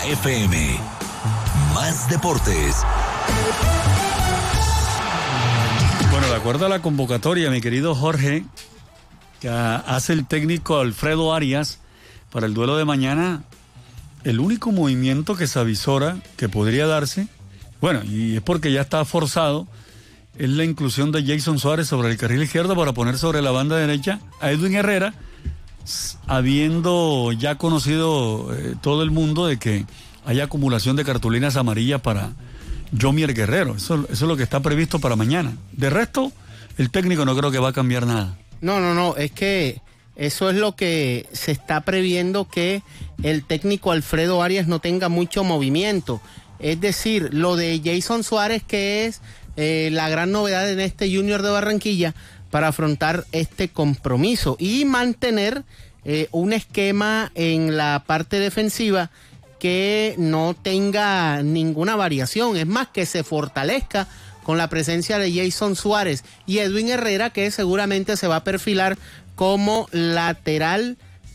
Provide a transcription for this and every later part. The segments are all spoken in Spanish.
FM. Más deportes. Bueno, de acuerdo a la convocatoria, mi querido Jorge, que hace el técnico Alfredo Arias para el duelo de mañana, el único movimiento que se avisora que podría darse, bueno, y es porque ya está forzado, es la inclusión de Jason Suárez sobre el carril izquierdo para poner sobre la banda derecha a Edwin Herrera, habiendo ya conocido todo el mundo de que hay acumulación de cartulinas amarillas para Yomier Guerrero. Eso es lo que está previsto para mañana. De resto, el técnico no creo que va a cambiar nada. No, es que eso es lo que se está previendo, que el técnico Alfredo Arias no tenga mucho movimiento. Es decir, lo de Jason Suárez, que es la gran novedad en este Junior de Barranquilla para afrontar este compromiso y mantener un esquema en la parte defensiva que no tenga ninguna variación, es más, que se fortalezca con la presencia de Jason Suárez y Edwin Herrera, que seguramente se va a perfilar como lateral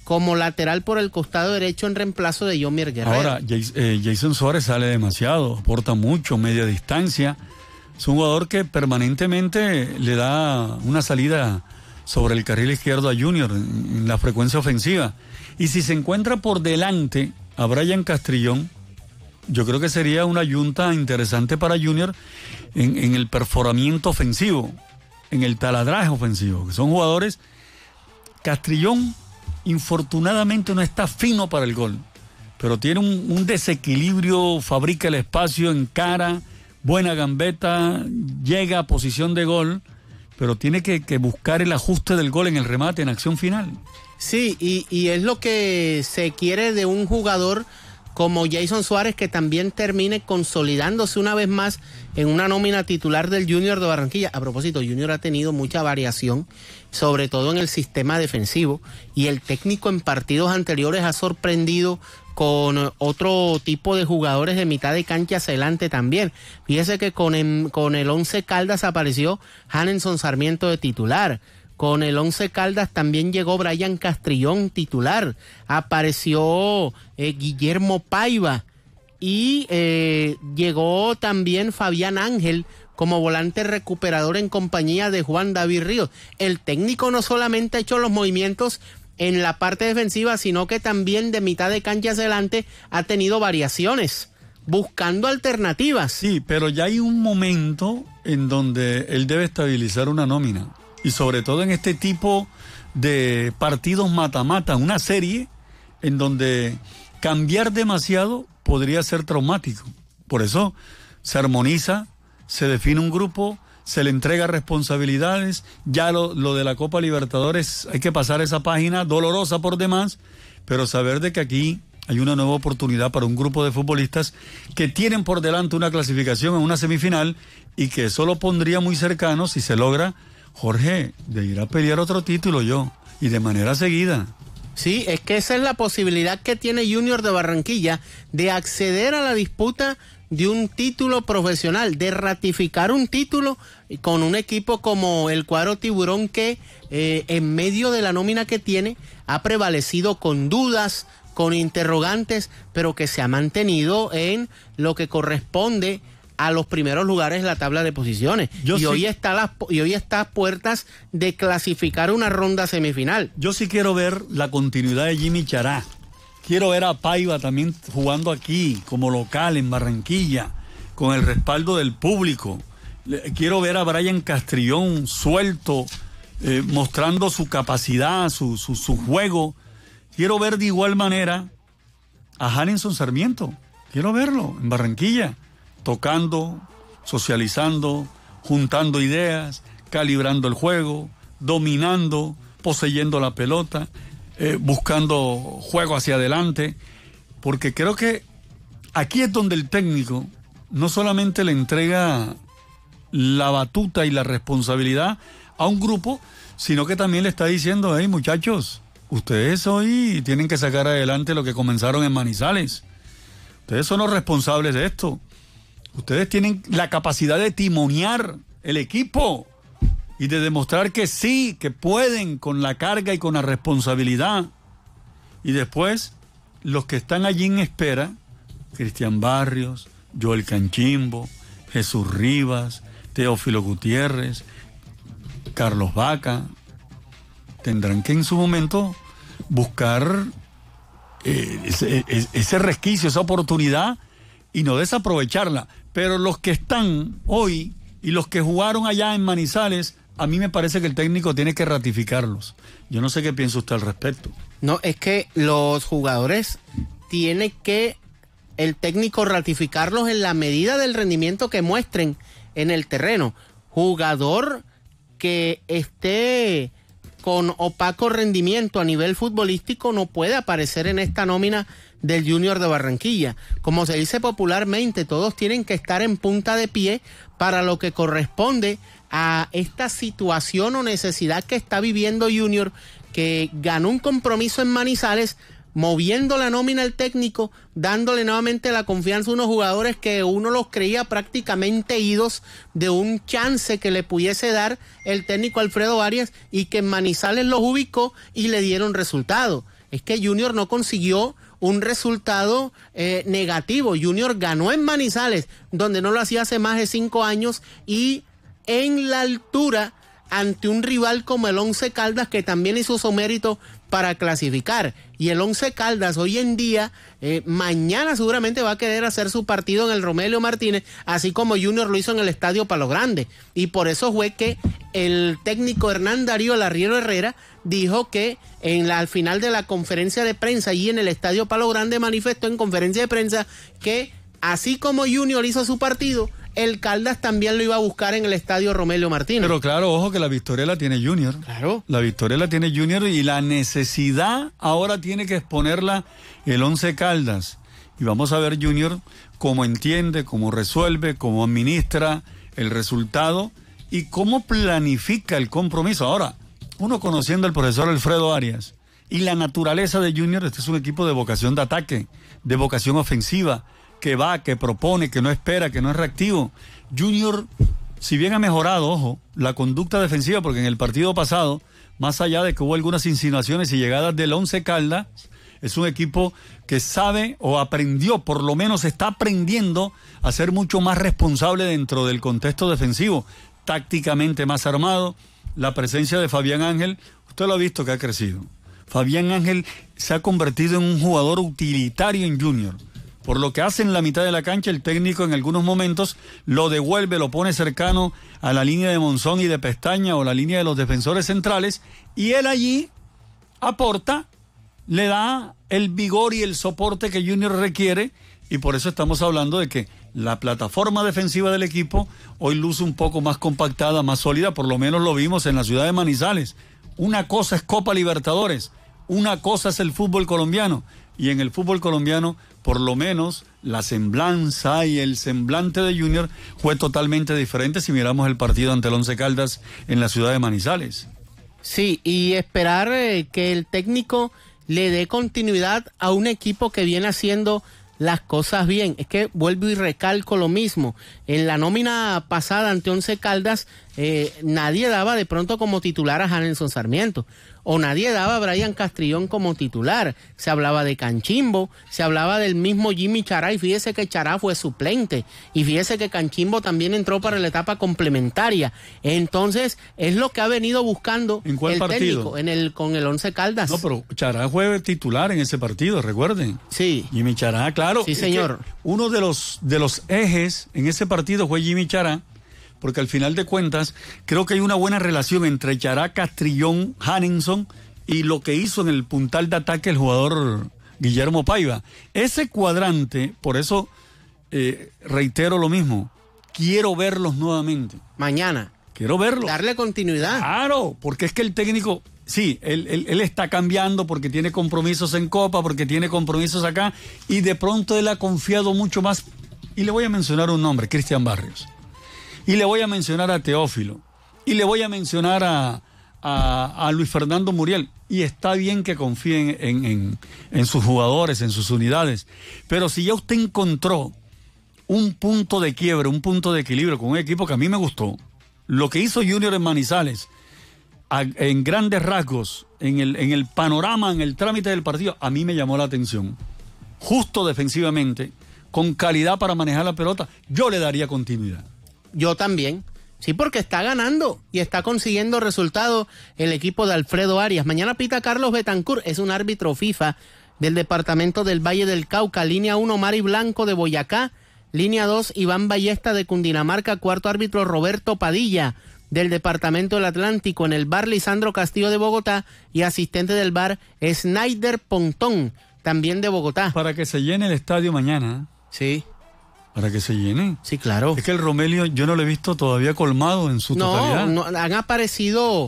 por el costado derecho en reemplazo de Yomier Guerrero. Ahora, Jason Suárez sale demasiado, aporta mucho, media distancia. Es un jugador que permanentemente le da una salida sobre el carril izquierdo a Junior en la frecuencia ofensiva. Y si se encuentra por delante a Brian Castrillón, yo creo que sería una yunta interesante para Junior en el perforamiento ofensivo, en el taladraje ofensivo, que son jugadores. Castrillón infortunadamente no está fino para el gol, pero tiene un desequilibrio, fabrica el espacio, encara, buena gambeta, llega a posición de gol, pero tiene que buscar el ajuste del gol en el remate, en acción final. Sí, y es lo que se quiere de un jugador como Jason Suárez, que también termine consolidándose una vez más en una nómina titular del Junior de Barranquilla. A propósito, Junior ha tenido mucha variación, sobre todo en el sistema defensivo, y el técnico en partidos anteriores ha sorprendido con otro tipo de jugadores de mitad de cancha hacia adelante también. Fíjese que con el Once Caldas apareció Hanenson Sarmiento de titular. Con el Once Caldas también llegó Brian Castrillón titular, apareció Guillermo Paiva y llegó también Fabián Ángel como volante recuperador en compañía de Juan David Ríos. El técnico no solamente ha hecho los movimientos en la parte defensiva, sino que también de mitad de cancha hacia adelante ha tenido variaciones, buscando alternativas. Sí, pero ya hay un momento en donde él debe estabilizar una nómina. Y sobre todo en este tipo de partidos mata-mata, una serie en donde cambiar demasiado podría ser traumático. Por eso se armoniza, se define un grupo, se le entrega responsabilidades. Ya lo de la Copa Libertadores, hay que pasar esa página, dolorosa por demás, pero saber de que aquí hay una nueva oportunidad para un grupo de futbolistas que tienen por delante una clasificación en una semifinal y que eso lo pondría muy cercano si se logra, Jorge, de ir a pelear otro título y de manera seguida. Sí, es que esa es la posibilidad que tiene Junior de Barranquilla de acceder a la disputa de un título profesional, de ratificar un título con un equipo como el cuadro Tiburón, que en medio de la nómina que tiene ha prevalecido con dudas, con interrogantes, pero que se ha mantenido en lo que corresponde a los primeros lugares en la tabla de posiciones. Hoy está a puertas de clasificar una ronda semifinal. Yo sí quiero ver la continuidad de Jimmy Chará. Quiero ver a Paiva también jugando aquí como local en Barranquilla, con el respaldo del público. Quiero ver a Brian Castrillón suelto, mostrando su capacidad, su juego. Quiero ver de igual manera a Hanenson Sarmiento. Quiero verlo en Barranquilla, tocando, socializando, juntando ideas, calibrando el juego, dominando, poseyendo la pelota, buscando juego hacia adelante, porque creo que aquí es donde el técnico no solamente le entrega la batuta y la responsabilidad a un grupo, sino que también le está diciendo: hey, muchachos, ustedes hoy tienen que sacar adelante lo que comenzaron en Manizales. Ustedes son los responsables de esto. Ustedes tienen la capacidad de timonear el equipo y de demostrar que sí, que pueden con la carga y con la responsabilidad. Y después, los que están allí en espera, Cristian Barrios, Joel Canchimbo, Jesús Rivas, Teófilo Gutiérrez, Carlos Vaca, tendrán que en su momento buscar ese resquicio, esa oportunidad y no desaprovecharla. Pero los que están hoy y los que jugaron allá en Manizales, a mí me parece que el técnico tiene que ratificarlos. Yo no sé qué piensa usted al respecto. No, es que los jugadores tiene que el técnico ratificarlos en la medida del rendimiento que muestren en el terreno. Jugador que esté con opaco rendimiento a nivel futbolístico no puede aparecer en esta nómina del Junior de Barranquilla. Como se dice popularmente, todos tienen que estar en punta de pie para lo que corresponde a esta situación o necesidad que está viviendo Junior, que ganó un compromiso en Manizales, moviendo la nómina al técnico, dándole nuevamente la confianza a unos jugadores que uno los creía prácticamente idos de un chance que le pudiese dar el técnico Alfredo Arias, y que en Manizales los ubicó y le dieron resultado. Es que Junior no consiguió un resultado negativo. Junior ganó en Manizales, donde no lo hacía hace más de 5 años, y en la altura ante un rival como el Once Caldas, que también hizo su mérito para clasificar. Y el Once Caldas hoy en día, mañana seguramente va a querer hacer su partido en el Romelio Martínez, así como Junior lo hizo en el Estadio Palo Grande. Y por eso fue que el técnico Hernán Darío Larriero Herrera dijo que al final de la conferencia de prensa y en el Estadio Palo Grande manifestó en conferencia de prensa que así como Junior hizo su partido, el Caldas también lo iba a buscar en el Estadio Romelio Martínez. Pero claro, ojo que la victoria la tiene Junior. Claro. La victoria la tiene Junior y la necesidad ahora tiene que exponerla el Once Caldas. Y vamos a ver Junior cómo entiende, cómo resuelve, cómo administra el resultado y cómo planifica el compromiso. Ahora, uno conociendo al profesor Alfredo Arias y la naturaleza de Junior, este es un equipo de vocación de ataque, de vocación ofensiva, que va, que propone, que no espera, que no es reactivo. Junior, si bien ha mejorado, ojo, la conducta defensiva, porque en el partido pasado, más allá de que hubo algunas insinuaciones y llegadas del Once Caldas, es un equipo que sabe o aprendió, por lo menos está aprendiendo a ser mucho más responsable dentro del contexto defensivo, tácticamente más armado. La presencia de Fabián Ángel, usted lo ha visto que ha crecido. Fabián Ángel se ha convertido en un jugador utilitario en Junior. Por lo que hace en la mitad de la cancha, el técnico en algunos momentos lo devuelve, lo pone cercano a la línea de Monzón y de Pestaña o la línea de los defensores centrales, y él allí aporta, le da el vigor y el soporte que Junior requiere, y por eso estamos hablando de que la plataforma defensiva del equipo hoy luce un poco más compactada, más sólida, por lo menos lo vimos en la ciudad de Manizales. Una cosa es Copa Libertadores, una cosa es el fútbol colombiano, y en el fútbol colombiano, por lo menos, la semblanza y el semblante de Junior fue totalmente diferente si miramos el partido ante el Once Caldas en la ciudad de Manizales. Sí, y esperar que el técnico le dé continuidad a un equipo que viene haciendo las cosas bien. Es que vuelvo y recalco lo mismo. En la nómina pasada ante Once Caldas, nadie daba de pronto como titular a Hanelson Sarmiento, o nadie daba a Brian Castrillón como titular. Se hablaba de Canchimbo, se hablaba del mismo Jimmy Chará, y fíjese que Chará fue suplente, y fíjese que Canchimbo también entró para la etapa complementaria. Entonces, es lo que ha venido buscando ¿En cuál el partido? técnico con el Once Caldas. No, pero Chará fue titular en ese partido, recuerden. Sí. Jimmy Chará, claro. Sí, señor. Uno de los ejes en ese partido fue Jimmy Chará, porque al final de cuentas creo que hay una buena relación entre Chará, Castrillón, Hanelson y lo que hizo en el puntal de ataque el jugador Guillermo Paiva. Ese cuadrante, por eso reitero lo mismo, quiero verlos nuevamente. Mañana. Quiero verlos. Darle continuidad. Claro, porque es que el técnico, sí, él está cambiando porque tiene compromisos en Copa, porque tiene compromisos acá, y de pronto él ha confiado mucho más. Y le voy a mencionar un nombre, Cristian Barrios. Y le voy a mencionar a Teófilo. Y le voy a mencionar a Luis Fernando Muriel. Y está bien que confíen en sus jugadores, en sus unidades. Pero si ya usted encontró un punto de quiebre, un punto de equilibrio con un equipo que a mí me gustó, lo que hizo Junior en Manizales, en grandes rasgos, en el panorama, en el trámite del partido, a mí me llamó la atención. Justo defensivamente, con calidad para manejar la pelota, yo le daría continuidad. Yo también. Sí, porque está ganando y está consiguiendo resultados el equipo de Alfredo Arias. Mañana pita Carlos Betancourt, es un árbitro FIFA del departamento del Valle del Cauca. Línea 1, Mari Blanco de Boyacá. Línea 2, Iván Ballesta de Cundinamarca. Cuarto árbitro, Roberto Padilla del departamento del Atlántico. En el bar, Lisandro Castillo de Bogotá. Y asistente del bar, Snyder Pontón, también de Bogotá. Para que se llene el estadio mañana. Sí. Para que se llene. Sí, claro. Es que el Romelio yo no lo he visto todavía colmado en su totalidad. No, han aparecido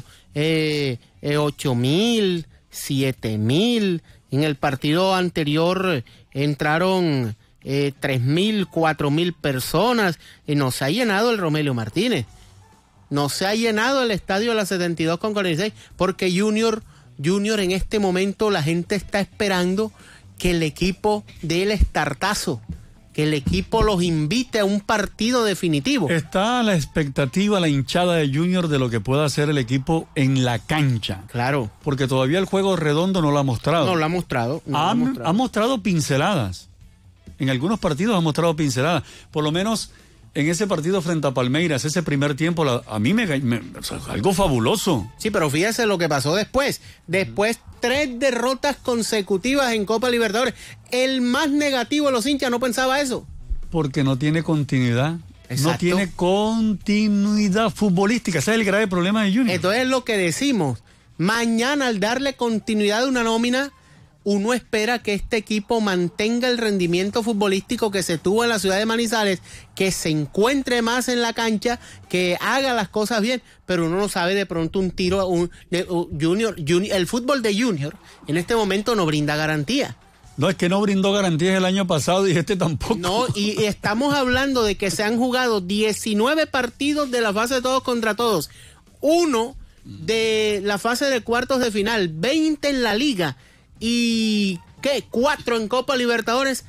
8,000, 7,000. En el partido anterior entraron 3,000, 4,000 personas. No se ha llenado el Romelio Martínez. No se ha llenado el estadio de la 72,46 porque Junior en este momento la gente está esperando que el equipo dé el estartazo, que el equipo los invite a un partido definitivo. Está a la expectativa, la hinchada de Junior de lo que pueda hacer el equipo en la cancha. Claro. Porque todavía el juego redondo no lo ha mostrado. No lo ha mostrado. Ha mostrado pinceladas. En algunos partidos ha mostrado pinceladas. Por lo menos en ese partido frente a Palmeiras, ese primer tiempo, a mí o sea, algo fabuloso. Sí, pero fíjese lo que pasó después. Después 3 derrotas consecutivas en Copa Libertadores. El más negativo de los hinchas no pensaba eso. Porque no tiene continuidad. Exacto. No tiene continuidad futbolística. Ese es el grave problema de Junior. Entonces es lo que decimos. Mañana, al darle continuidad a una nómina, uno espera que este equipo mantenga el rendimiento futbolístico que se tuvo en la ciudad de Manizales, que se encuentre más en la cancha, que haga las cosas bien, pero uno no sabe de pronto un tiro, Junior, el fútbol de Junior en este momento no brinda garantía. No, es que no brindó garantías el año pasado y este tampoco. No, y estamos hablando de que se han jugado 19 partidos de la fase de todos contra todos, 1 de la fase de cuartos de final, 20 en la liga. ¿Y qué? 4 en Copa Libertadores,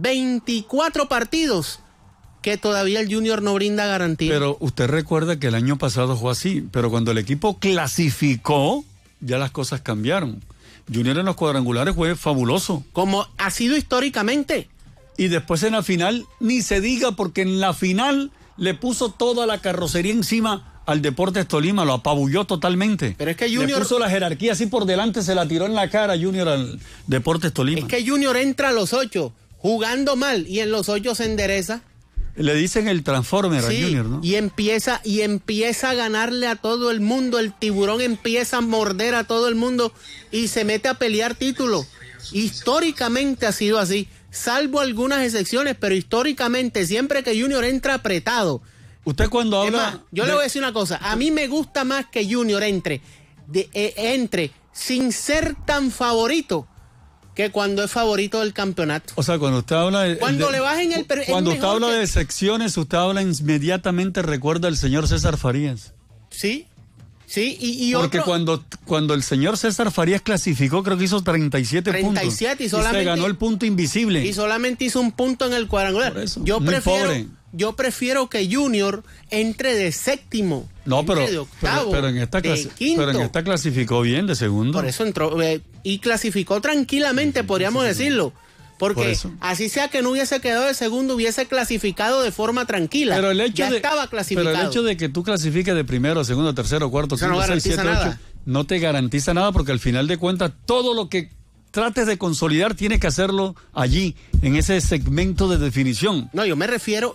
24 partidos que todavía el Junior no brinda garantía. Pero usted recuerda que el año pasado fue así, pero cuando el equipo clasificó, ya las cosas cambiaron. Junior en los cuadrangulares fue fabuloso. Como ha sido históricamente. Y después en la final, ni se diga, porque en la final le puso toda la carrocería encima al Deportes Tolima, lo apabulló totalmente. Pero es que Junior... Le puso la jerarquía así por delante, se la tiró en la cara Junior al Deportes Tolima. Es que Junior entra a los 8 jugando mal y en los 8 se endereza. Le dicen el Transformer sí, a Junior, ¿no? Y empieza a ganarle a todo el mundo, el tiburón empieza a morder a todo el mundo y se mete a pelear títulos. Históricamente ha sido así, salvo algunas excepciones, pero históricamente siempre que Junior entra apretado. Usted cuando habla... Más, yo le voy a decir una cosa, a mí me gusta más que Junior entre sin ser tan favorito que cuando es favorito del campeonato. O sea, cuando usted habla de... Cuando le bajen el... Cuando usted habla de secciones, usted habla inmediatamente, recuerda al señor César Farías. Sí, sí, y porque otro... cuando el señor César Farías clasificó, creo que hizo 37 puntos. Y solamente... Y se ganó el punto invisible. Y solamente hizo un punto en el cuadrangular. Por eso, yo prefiero que Junior entre de séptimo. No, pero, de octavo, pero en esta clasificó bien de segundo. Por eso entró y clasificó tranquilamente, podríamos decirlo. Porque así sea que no hubiese quedado de segundo, hubiese clasificado de forma tranquila. Pero el hecho estaba clasificado. Pero el hecho de que tú clasifiques de primero, segundo, tercero, cuarto, quinto, 6, 7, 8, no te garantiza nada, porque al final de cuentas todo lo que trates de consolidar tienes que hacerlo allí, en ese segmento de definición. No, yo me refiero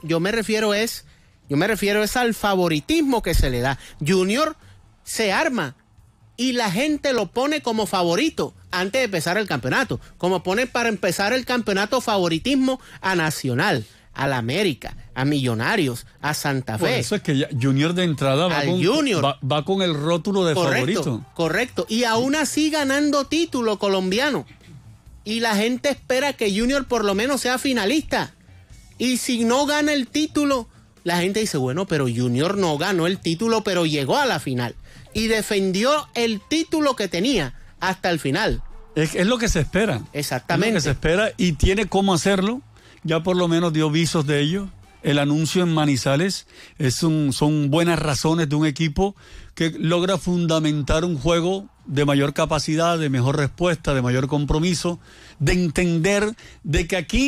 al favoritismo que se le da. Junior se arma y la gente lo pone como favorito antes de empezar el campeonato. Como pone para empezar el campeonato favoritismo a Nacional, a la América, a Millonarios, a Santa Fe. Por eso es que ya Junior de entrada va con el rótulo de favorito. Correcto. Y aún así ganando título colombiano. Y la gente espera que Junior por lo menos sea finalista. Y si no gana el título, la gente dice, bueno, pero Junior no ganó el título, pero llegó a la final. Y defendió el título que tenía hasta el final. Es lo que se espera. Exactamente. Es lo que se espera y tiene cómo hacerlo. Ya por lo menos dio visos de ello. El anuncio en Manizales son buenas razones de un equipo que logra fundamentar un juego de mayor capacidad, de mejor respuesta, de mayor compromiso, de entender de que aquí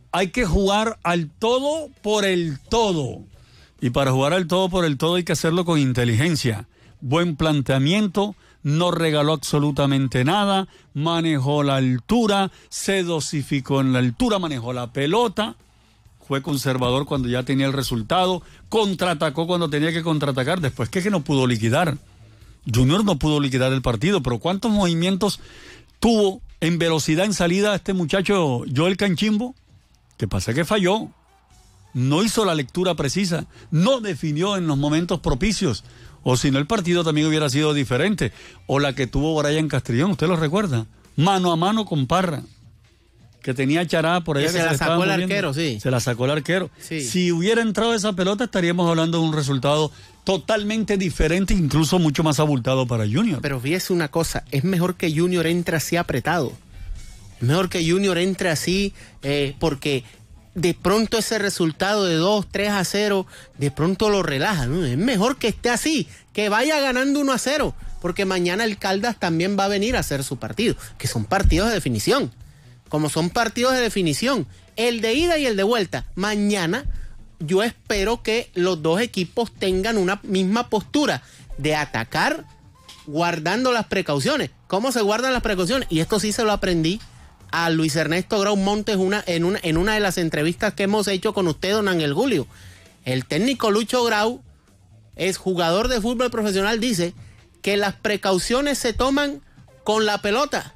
hay que jugar al todo por el todo. Y para jugar al todo por el todo hay que hacerlo con inteligencia. Buen planteamiento, no regaló absolutamente nada, manejó la altura, se dosificó en la altura, manejó la pelota, fue conservador cuando ya tenía el resultado, contraatacó cuando tenía que contraatacar, después que no pudo liquidar. Junior no pudo liquidar el partido, pero ¿cuántos movimientos tuvo en velocidad en salida este muchacho Joel Canchimbo? Que pasa que falló, no hizo la lectura precisa, no definió en los momentos propicios, o si no el partido también hubiera sido diferente, o la que tuvo Brian Castrillón, ¿usted lo recuerda? Mano a mano con Parra, que tenía Chará por allá. Que se la sacó el arquero, sí. Se la sacó el arquero. Sí. Si hubiera entrado esa pelota estaríamos hablando de un resultado totalmente diferente, incluso mucho más abultado para Junior. Pero fíjese una cosa, es mejor que Junior entre así apretado. Es mejor que Junior entre así, porque de pronto ese resultado de 2-3-0, de pronto lo relaja, ¿no? Es mejor que esté así, que vaya ganando 1-0, porque mañana el Caldas también va a venir a hacer su partido, que son partidos de definición. Como son partidos de definición, el de ida y el de vuelta, mañana yo espero que los dos equipos tengan una misma postura de atacar guardando las precauciones. ¿Cómo se guardan las precauciones? Y esto sí se lo aprendí a Luis Ernesto Grau Montes en una de las entrevistas que hemos hecho con usted, don Ángel Julio. El técnico Lucho Grau, es jugador de fútbol profesional, dice que las precauciones se toman con la pelota.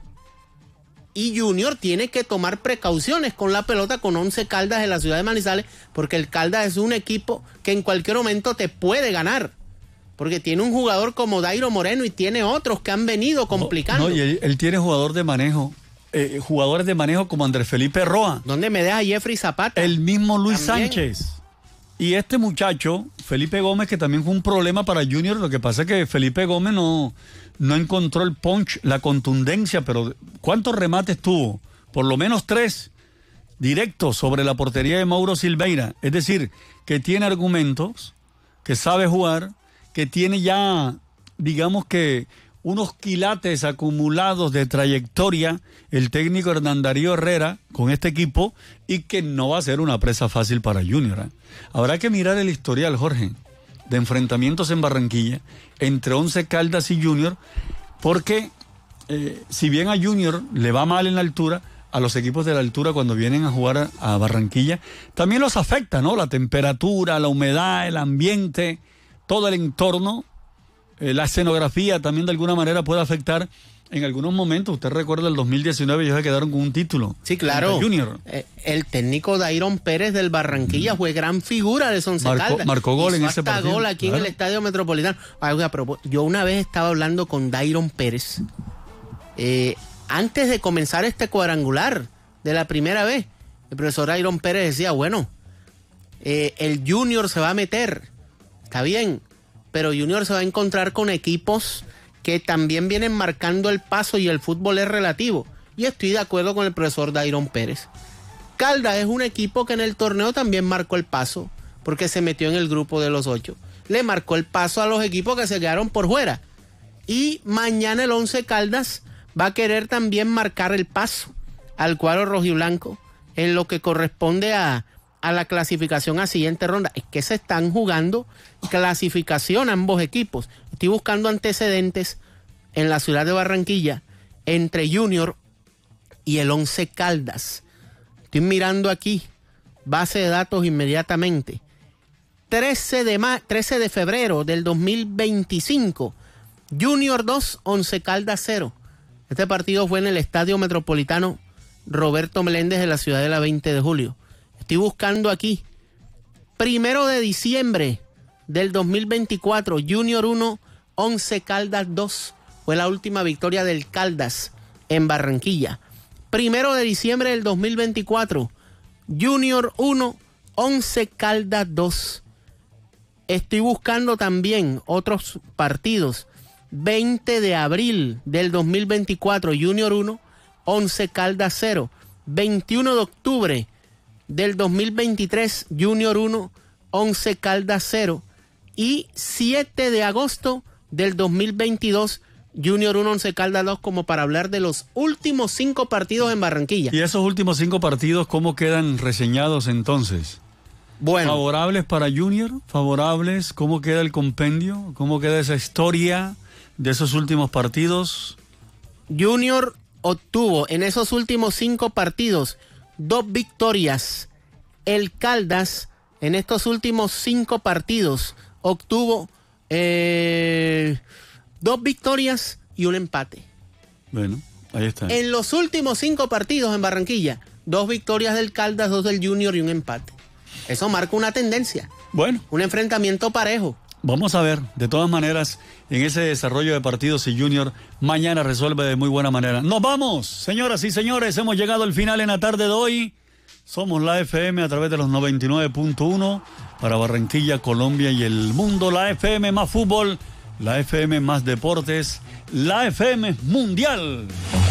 Y Junior tiene que tomar precauciones con la pelota con 11 Caldas en la ciudad de Manizales, porque el Caldas es un equipo que en cualquier momento te puede ganar. Porque tiene un jugador como Dairo Moreno y tiene otros que han venido complicando. No, y él tiene jugadores de manejo como Andrés Felipe Roa. ¿Dónde me deja Jeffrey Zapata? El mismo Luis También. Sánchez. Y este muchacho, Felipe Gómez, que también fue un problema para Junior. Lo que pasa es que Felipe Gómez no encontró el punch, la contundencia, pero ¿cuántos remates tuvo? Por lo menos 3 directos sobre la portería de Mauro Silveira. Es decir, que tiene argumentos, que sabe jugar, que tiene ya, digamos que unos quilates acumulados de trayectoria, el técnico Hernán Darío Herrera con este equipo, y que no va a ser una presa fácil para Junior, ¿eh? Habrá que mirar el historial, Jorge, de enfrentamientos en Barranquilla entre 11 Caldas y Junior, porque si bien a Junior le va mal en la altura, a los equipos de la altura cuando vienen a jugar a Barranquilla, también los afecta, ¿no? La temperatura, la humedad, el ambiente, todo el entorno. La escenografía también de alguna manera puede afectar en algunos momentos. Usted recuerda el 2019, ellos se quedaron con un título. Sí, claro. Junior. El técnico Dairon Pérez del Barranquilla fue gran figura de Once Caldas. Marcó gol en ese partido. Gol aquí en el Estadio Metropolitano. Yo una vez estaba hablando con Dairon Pérez antes de comenzar este cuadrangular de la primera vez. El profesor Dairon Pérez decía, bueno, el Junior se va a meter, está bien, pero Junior se va a encontrar con equipos que también vienen marcando el paso y el fútbol es relativo. Y estoy de acuerdo con el profesor Dairon Pérez. Caldas es un equipo que en el torneo también marcó el paso, porque se metió en el grupo de los 8. Le marcó el paso a los equipos que se quedaron por fuera. Y mañana el 11 Caldas va a querer también marcar el paso al cuadro rojiblanco en lo que corresponde a la clasificación a siguiente ronda. Es que se están jugando clasificación ambos equipos. Estoy buscando antecedentes en la ciudad de Barranquilla entre Junior y el 11 Caldas. Estoy mirando aquí, base de datos inmediatamente. 13 de febrero del 2025, Junior 2, 11 Caldas 0. Este partido fue en el Estadio Metropolitano Roberto Meléndez de la ciudad de la 20 de julio. Estoy buscando aquí. 1 de diciembre del 2024, Junior 1, 11 Caldas 2. Fue la última victoria del Caldas en Barranquilla. 1 de diciembre del 2024, Junior 1, 11 Caldas 2. Estoy buscando también otros partidos. 20 de abril del 2024, Junior 1, 11 Caldas 0. 21 de octubre del 2023, Junior 1, 11 Caldas 0. Y 7 de agosto del 2022, Junior 1, Once Caldas 2, como para hablar de los últimos 5 partidos en Barranquilla. ¿Y esos últimos 5 partidos cómo quedan reseñados entonces? Bueno. ¿Favorables para Junior? ¿Favorables? ¿Cómo queda el compendio? ¿Cómo queda esa historia de esos últimos partidos? Junior obtuvo en esos últimos 5 partidos 2 victorias. El Caldas en estos últimos 5 partidos obtuvo 2 victorias y un empate. Bueno, ahí está. En los últimos 5 partidos en Barranquilla, 2 victorias del Caldas, 2 del Junior y un empate. Eso marca una tendencia. Bueno. Un enfrentamiento parejo. Vamos a ver, de todas maneras, en ese desarrollo de partidos, si Junior mañana resuelve de muy buena manera. ¡Nos vamos! Señoras y señores, hemos llegado al final en la tarde de hoy. Somos la FM a través de los 99.1 para Barranquilla, Colombia y el mundo. La FM más fútbol, la FM más deportes, la FM mundial.